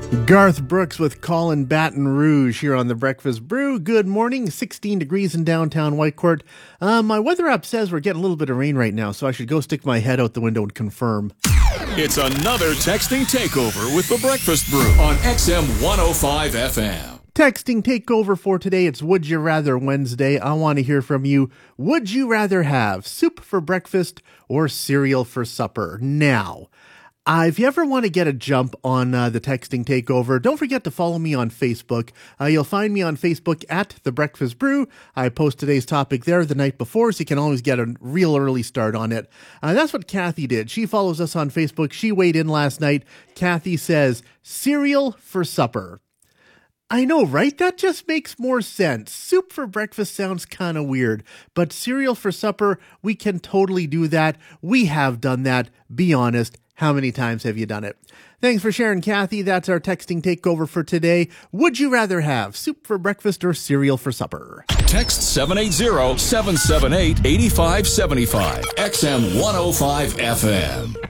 Garth Brooks with Colin Baton Rouge here on the Breakfast Brew. Good morning, 16 degrees in downtown Whitecourt. My weather app says we're getting a little bit of rain right now, so I should go stick my head out the window and confirm. It's another texting takeover with the Breakfast Brew on XM 105 FM. Texting takeover for today, it's Would You Rather Wednesday. I want to hear from you. Would you rather have soup for breakfast or cereal for supper? Now, if you ever want to get a jump on the texting takeover, don't forget to follow me on Facebook. You'll find me on Facebook at The Breakfast Brew. I post today's topic there the night before, so you can always get a real early start on it. That's what Kathy did. She follows us on Facebook. She weighed in last night. Kathy says, cereal for supper. I know, right? That just makes more sense. Soup for breakfast sounds kind of weird, but cereal for supper, we can totally do that. We have done that. Be honest. How many times have you done it? Thanks for sharing, Kathy. That's our texting takeover for today. Would you rather have soup for breakfast or cereal for supper? Text 780-778-8575. XM 105 FM.